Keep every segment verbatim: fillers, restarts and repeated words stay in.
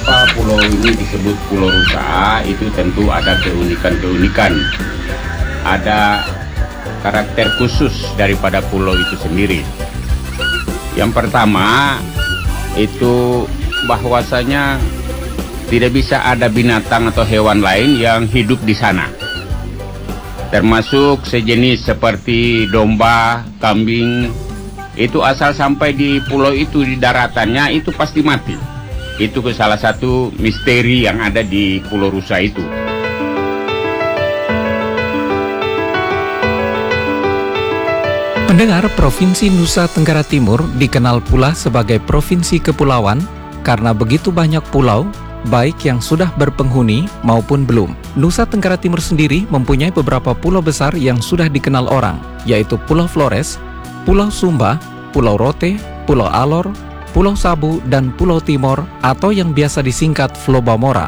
Mengapa pulau ini disebut Pulau Rusa? Itu tentu ada keunikan-keunikan. Ada karakter khusus daripada pulau itu sendiri. Yang pertama, itu bahwasanya tidak bisa ada binatang atau hewan lain yang hidup di sana. Termasuk sejenis seperti domba, kambing, itu asal sampai di pulau itu, di daratannya, itu pasti mati. Itu ke salah satu misteri yang ada di Pulau Rusa itu. Pendengar, Provinsi Nusa Tenggara Timur dikenal pula sebagai Provinsi Kepulauan karena begitu banyak pulau, baik yang sudah berpenghuni maupun belum. Nusa Tenggara Timur sendiri mempunyai beberapa pulau besar yang sudah dikenal orang, yaitu Pulau Flores, Pulau Sumba, Pulau Rote, Pulau Alor, Pulau Sabu, dan Pulau Timor atau yang biasa disingkat Flobamora.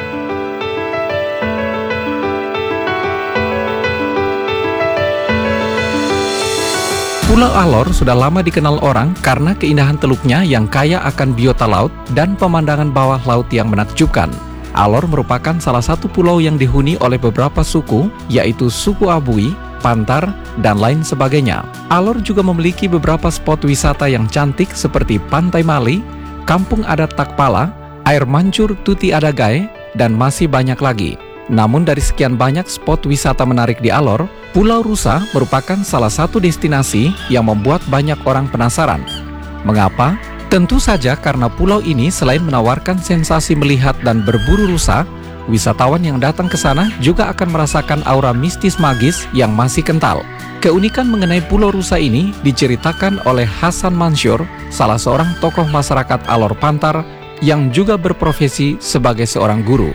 Pulau Alor sudah lama dikenal orang karena keindahan teluknya yang kaya akan biota laut dan pemandangan bawah laut yang menakjubkan. Alor merupakan salah satu pulau yang dihuni oleh beberapa suku, yaitu suku Abui, Pantar, dan lain sebagainya. Alor juga memiliki beberapa spot wisata yang cantik seperti Pantai Mali, Kampung Adat Takpala, Air Mancur Tuti Adagae, dan masih banyak lagi. Namun dari sekian banyak spot wisata menarik di Alor, Pulau Rusa merupakan salah satu destinasi yang membuat banyak orang penasaran. Mengapa? Tentu saja karena pulau ini selain menawarkan sensasi melihat dan berburu rusa, wisatawan yang datang ke sana juga akan merasakan aura mistis magis yang masih kental. Keunikan mengenai Pulau Rusa ini diceritakan oleh Hasan Mansur, salah seorang tokoh masyarakat Alor Pantar yang juga berprofesi sebagai seorang guru.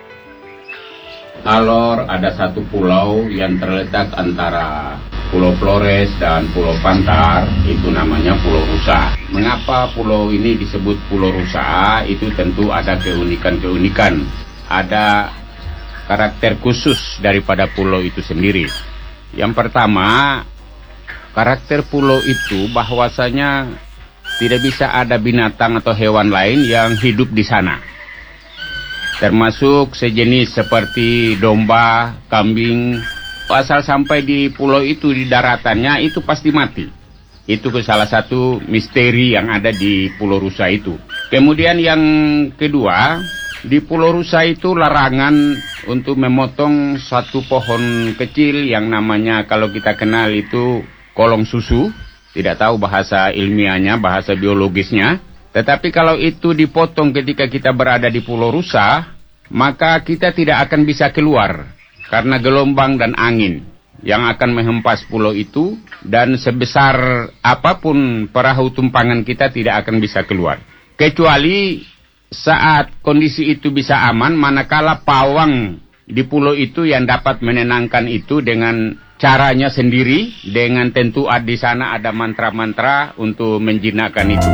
Alor ada satu pulau yang terletak antara Pulau Flores dan Pulau Pantar, itu namanya Pulau Rusa. Mengapa pulau ini disebut Pulau Rusa? Itu tentu ada keunikan-keunikan. Ada karakter khusus daripada pulau itu sendiri. Yang pertama, karakter pulau itu bahwasanya tidak bisa ada binatang atau hewan lain yang hidup di sana. Termasuk sejenis seperti domba, kambing, asal sampai di pulau itu, di daratannya, itu pasti mati. Itu ke salah satu misteri yang ada di Pulau Rusa itu. Kemudian yang kedua, di Pulau Rusa itu larangan untuk memotong satu pohon kecil yang namanya, kalau kita kenal itu kolong susu. Tidak tahu bahasa ilmiahnya, bahasa biologisnya. Tetapi kalau itu dipotong ketika kita berada di Pulau Rusa, maka kita tidak akan bisa keluar karena gelombang dan angin yang akan menghempas pulau itu, dan sebesar apapun perahu tumpangan kita tidak akan bisa keluar. Kecuali saat kondisi itu bisa aman, manakala pawang di pulau itu yang dapat menenangkan itu dengan caranya sendiri, dengan tentu di sana ada mantra-mantra untuk menjinakkan itu.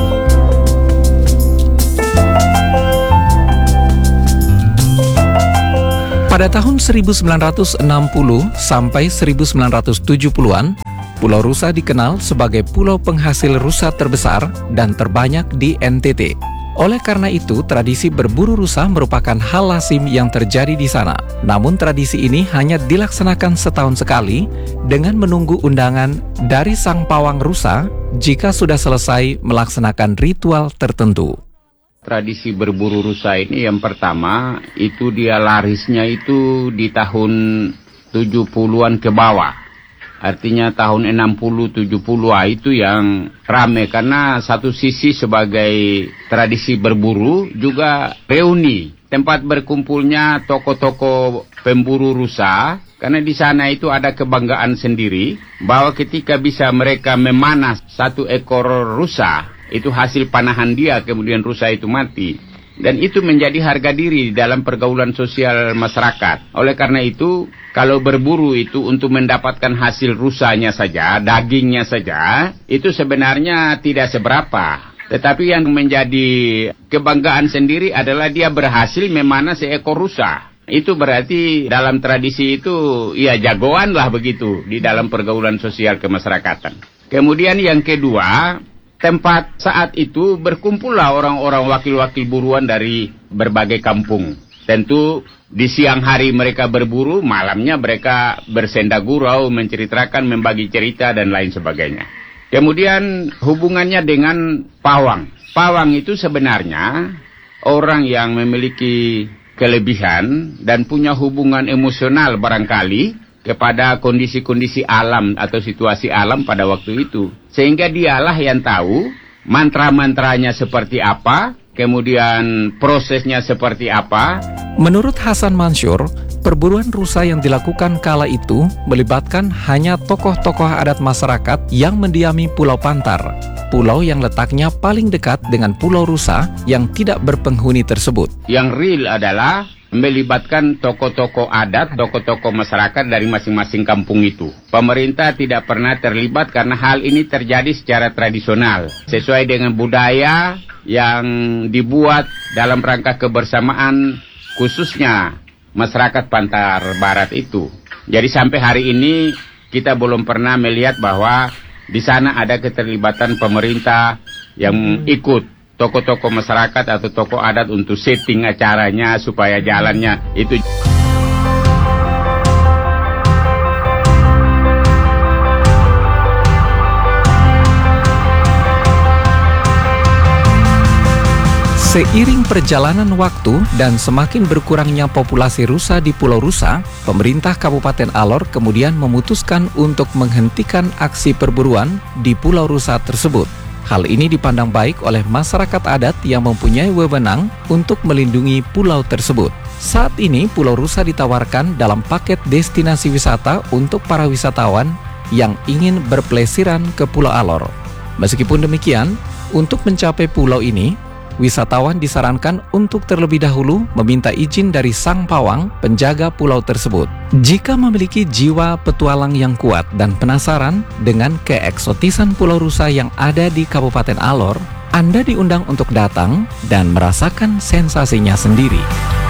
Pada tahun seribu sembilan ratus enam puluh sampai seribu sembilan ratus tujuh puluhan, Pulau Rusa dikenal sebagai pulau penghasil rusa terbesar dan terbanyak di N T T. Oleh karena itu, tradisi berburu rusa merupakan hal lazim yang terjadi di sana. Namun tradisi ini hanya dilaksanakan setahun sekali dengan menunggu undangan dari sang pawang rusa jika sudah selesai melaksanakan ritual tertentu. Tradisi berburu rusa ini yang pertama, itu dia larisnya itu di tahun tujuh puluhan ke bawah. Artinya tahun enam puluh tujuh puluh itu yang rame, karena satu sisi sebagai tradisi berburu juga reuni, tempat berkumpulnya toko-toko pemburu rusa, karena di sana itu ada kebanggaan sendiri bahwa ketika bisa mereka memanah satu ekor rusa, itu hasil panahan dia, kemudian rusa itu mati. Dan itu menjadi harga diri dalam pergaulan sosial masyarakat. Oleh karena itu, kalau berburu itu untuk mendapatkan hasil rusanya saja, dagingnya saja, itu sebenarnya tidak seberapa. Tetapi yang menjadi kebanggaan sendiri adalah dia berhasil memanah seekor rusa. Itu berarti dalam tradisi itu, ya jagoan lah begitu di dalam pergaulan sosial kemasyarakatan. Kemudian yang kedua, tempat saat itu berkumpullah orang-orang wakil-wakil buruan dari berbagai kampung. Tentu di siang hari mereka berburu, malamnya mereka bersenda gurau, menceritakan, membagi cerita dan lain sebagainya. Kemudian hubungannya dengan pawang. Pawang itu sebenarnya orang yang memiliki kelebihan dan punya hubungan emosional barangkali kepada kondisi-kondisi alam atau situasi alam pada waktu itu. Sehingga dialah yang tahu mantra-mantranya seperti apa, kemudian prosesnya seperti apa. Menurut Hasan Mansur, perburuan rusa yang dilakukan kala itu melibatkan hanya tokoh-tokoh adat masyarakat yang mendiami Pulau Pantar, pulau yang letaknya paling dekat dengan Pulau Rusa yang tidak berpenghuni tersebut. Yang real adalah melibatkan tokoh-tokoh adat, tokoh-tokoh masyarakat dari masing-masing kampung itu. Pemerintah tidak pernah terlibat karena hal ini terjadi secara tradisional, sesuai dengan budaya yang dibuat dalam rangka kebersamaan khususnya masyarakat Pantar Barat itu. Jadi sampai hari ini kita belum pernah melihat bahwa di sana ada keterlibatan pemerintah yang ikut tokoh-tokoh masyarakat atau tokoh adat untuk setting acaranya supaya jalannya itu. Seiring perjalanan waktu dan semakin berkurangnya populasi rusa di Pulau Rusa, pemerintah Kabupaten Alor kemudian memutuskan untuk menghentikan aksi perburuan di Pulau Rusa tersebut. Hal ini dipandang baik oleh masyarakat adat yang mempunyai wewenang untuk melindungi pulau tersebut. Saat ini Pulau Rusa ditawarkan dalam paket destinasi wisata untuk para wisatawan yang ingin berpelesiran ke Pulau Alor. Meskipun demikian, untuk mencapai pulau ini, wisatawan disarankan untuk terlebih dahulu meminta izin dari sang pawang penjaga pulau tersebut. Jika memiliki jiwa petualang yang kuat dan penasaran dengan keeksotisan Pulau Rusa yang ada di Kabupaten Alor, Anda diundang untuk datang dan merasakan sensasinya sendiri.